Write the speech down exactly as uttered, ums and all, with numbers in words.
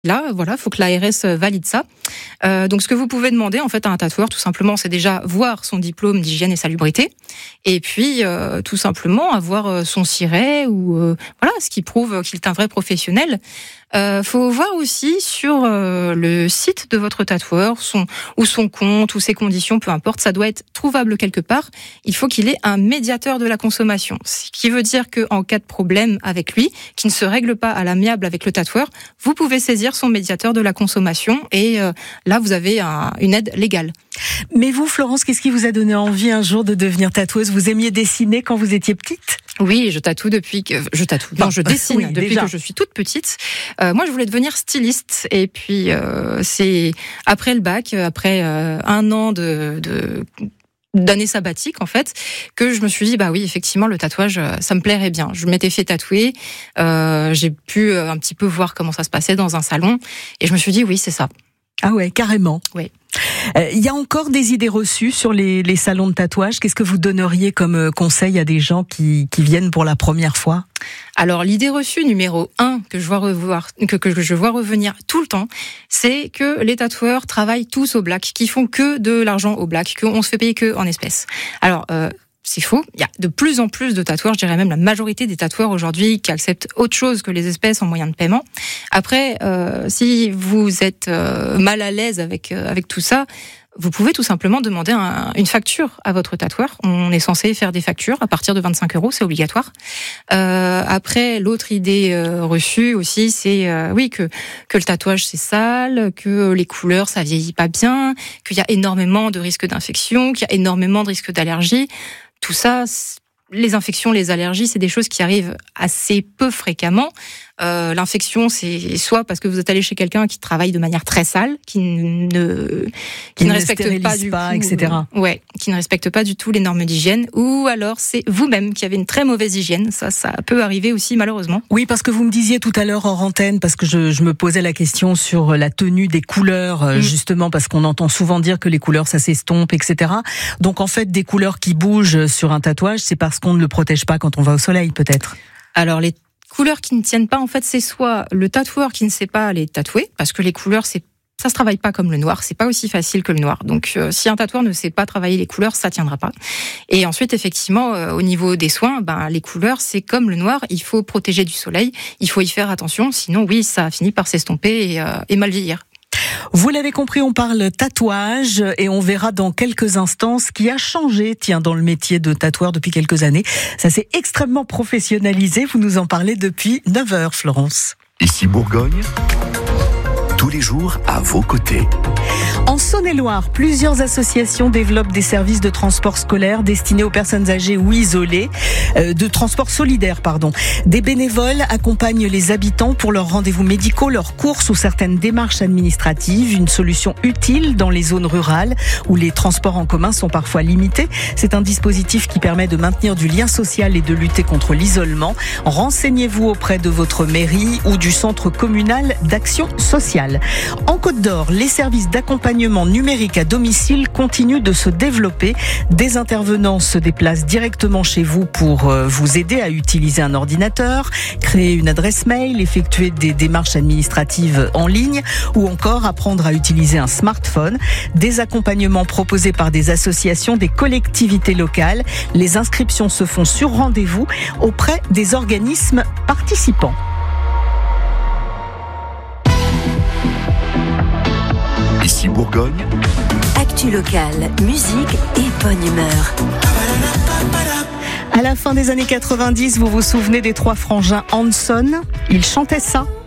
Là, voilà, faut que l'A R S valide ça. Euh, donc, ce que vous pouvez demander en fait à un tatoueur, tout simplement, c'est déjà voir son diplôme d'hygiène et salubrité, et puis euh, tout simplement avoir son siret ou euh, voilà, ce qui prouve qu'il est un vrai professionnel. Euh, faut voir aussi sur euh, le site de votre tatoueur, son ou son compte ou ses conditions, peu importe, ça doit être trouvable quelque part. Il faut qu'il ait un médiateur de la consommation, ce qui veut dire que en cas de problème avec lui, qui ne se règle pas à l'amiable avec le tatoueur, vous pouvez saisir son médiateur de la consommation et euh, là vous avez un, une aide légale. Mais vous, Florence, qu'est-ce qui vous a donné envie un jour de devenir tatoueuse ? Vous aimiez dessiner quand vous étiez petite ? Oui, je tatoue depuis que je tatoue. Non, je dessine oui, depuis déjà. que je suis toute petite. Euh, moi, je voulais devenir styliste, et puis euh, c'est après le bac, après euh, un an de, de d'année sabbatique en fait, que je me suis dit bah oui, effectivement, le tatouage, ça me plairait bien. Je m'étais fait tatouer, euh, j'ai pu un petit peu voir comment ça se passait dans un salon, et je me suis dit oui, c'est ça. Ah ouais, carrément. Oui. Il euh, y a encore des idées reçues sur les, les salons de tatouage. Qu'est-ce que vous donneriez comme conseil à des gens qui, qui viennent pour la première fois ? Alors, l'idée reçue numéro un que je vois revoir, que, que je vois revenir tout le temps, c'est que les tatoueurs travaillent tous au black, qui font que de l'argent au black, qu'on se fait payer que en espèces. Alors, euh, c'est faux. Il y a de plus en plus de tatoueurs, je dirais même la majorité des tatoueurs aujourd'hui qui acceptent autre chose que les espèces en moyen de paiement. Après, euh, si vous êtes euh, mal à l'aise avec euh, avec tout ça, vous pouvez tout simplement demander un, une facture à votre tatoueur. On est censé faire des factures à partir de vingt-cinq euros, c'est obligatoire. Euh, après, l'autre idée euh, reçue aussi, c'est euh, oui que que le tatouage c'est sale, que les couleurs ça vieillit pas bien, qu'il y a énormément de risques d'infection, qu'il y a énormément de risques d'allergie. Tout ça, les infections, les allergies, c'est des choses qui arrivent assez peu fréquemment. Euh, l'infection, c'est soit parce que vous êtes allé chez quelqu'un qui travaille de manière très sale, qui ne qui, qui ne respecte pas du pas, tout, et cetera. Euh, ouais, qui ne respecte pas du tout les normes d'hygiène, ou alors c'est vous-même qui avez une très mauvaise hygiène. Ça, ça peut arriver aussi malheureusement. Oui, parce que vous me disiez tout à l'heure hors antenne, parce que je, je me posais la question sur la tenue des couleurs, mmh. justement parce qu'on entend souvent dire que les couleurs ça s'estompe, et cetera. Donc en fait, des couleurs qui bougent sur un tatouage, c'est parce qu'on ne le protège pas quand on va au soleil, peut-être. Alors les couleurs qui ne tiennent pas, en fait, c'est soit le tatoueur qui ne sait pas les tatouer, parce que les couleurs, c'est ça se travaille pas comme le noir, c'est pas aussi facile que le noir. Donc, euh, si un tatoueur ne sait pas travailler les couleurs, ça tiendra pas. Et ensuite, effectivement, euh, au niveau des soins, ben les couleurs, c'est comme le noir, il faut protéger du soleil, il faut y faire attention, sinon, oui, ça finit par s'estomper et, euh, et mal vieillir. Vous l'avez compris, on parle tatouage et on verra dans quelques instants ce qui a changé, tiens, dans le métier de tatoueur depuis quelques années. Ça s'est extrêmement professionnalisé. Vous nous en parlez depuis neuf heures, Florence. Ici Bourgogne, tous les jours à vos côtés. En Saône-et-Loire, plusieurs associations développent des services de transport scolaire destinés aux personnes âgées ou isolées, euh, de transport solidaire, pardon. Des bénévoles accompagnent les habitants pour leurs rendez-vous médicaux, leurs courses ou certaines démarches administratives. Une solution utile dans les zones rurales où les transports en commun sont parfois limités. C'est un dispositif qui permet de maintenir du lien social et de lutter contre l'isolement. Renseignez-vous auprès de votre mairie ou du centre communal d'action sociale. En Côte d'Or, les services d'accompagnement numérique à domicile continue de se développer. Des intervenants se déplacent directement chez vous pour vous aider à utiliser un ordinateur, créer une adresse mail, effectuer des démarches administratives en ligne ou encore apprendre à utiliser un smartphone. Des accompagnements proposés par des associations, des collectivités locales. Les inscriptions se font sur rendez-vous auprès des organismes participants. Ici Bourgogne. Actu locale, musique et bonne humeur. À la fin des années quatre-vingt-dix, vous vous souvenez des trois frangins Hanson ? Ils chantaient ça.